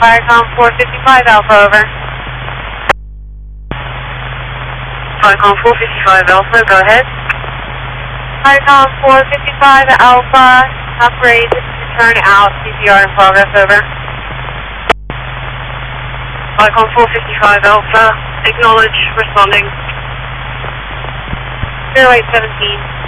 Viacom 455 Alpha, over. Viacom 455 Alpha, go ahead. Viacom 455 Alpha, upgrade to turn out, CPR in progress, over. Viacom 455 Alpha, acknowledge, responding. 0817.